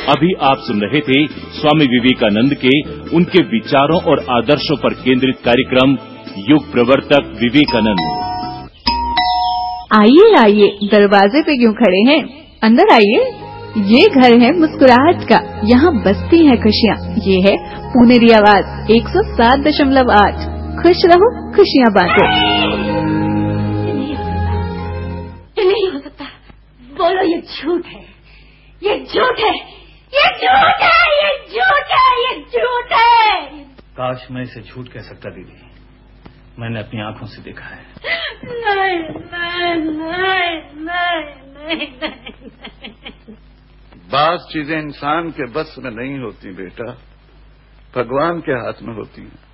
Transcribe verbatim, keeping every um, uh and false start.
अभी आप सुन रहे थे स्वामी विवेकानंद के उनके विचारों और आदर्शों पर केंद्रित कार्यक्रम युग प्रवर्तक विवेकानंद। आइए आइए, दरवाजे पे क्यों खड़े हैं, अंदर आइए। ये घर है मुस्कुराहट का, यहाँ बसती हैं खुशियाँ। ये है पुनेरी आवाज एक सौ सात दशमलव आठ। खुश रहो, खुशियाँ बांटो। नहीं हो सकता, बोलो ये झूठ है, ये झूठ है, ये झूठ है, ये झूठ है, ये झूठ है। काश मैं इसे झूठ कह सकता दीदी, मैंने अपनी आंखों से देखा है। नहीं नहीं नहीं नहीं नहीं नहीं। बात चीजें इंसान के बस में नहीं होती बेटा, भगवान के हाथ में होती हैं।